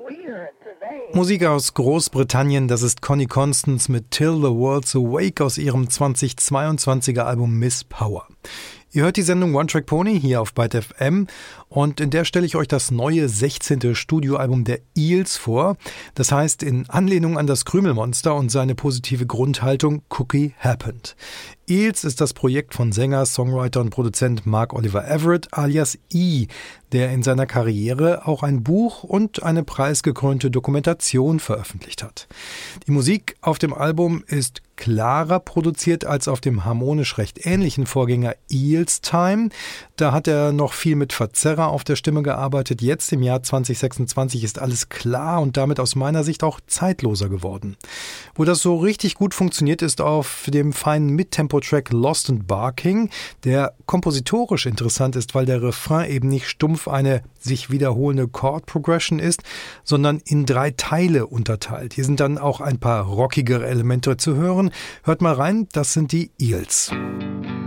Musik aus Großbritannien, das ist Connie Constance mit Till the World's Awake aus ihrem 2022er Album Miss Power. Ihr hört die Sendung One Track Pony hier auf Byte FM und in der stelle ich euch das neue 16. Studioalbum der Eels vor. Das heißt in Anlehnung an das Krümelmonster und seine positive Grundhaltung Cookie Happened. Eels ist das Projekt von Sänger, Songwriter und Produzent Mark Oliver Everett alias E., der in seiner Karriere auch ein Buch und eine preisgekrönte Dokumentation veröffentlicht hat. Die Musik auf dem Album ist klarer produziert als auf dem harmonisch recht ähnlichen Vorgänger Eels Time. Da hat er noch viel mit Verzerrer auf der Stimme gearbeitet. Jetzt im Jahr 2026 ist alles klar und damit aus meiner Sicht auch zeitloser geworden. Wo das so richtig gut funktioniert, ist auf dem feinen Mittempo-Track Lost and Barking, der kompositorisch interessant ist, weil der Refrain eben nicht stumpf eine sich wiederholende Chord-Progression ist, sondern in 3 Teile unterteilt. Hier sind dann auch ein paar rockigere Elemente zu hören. Hört mal rein, das sind die Eels.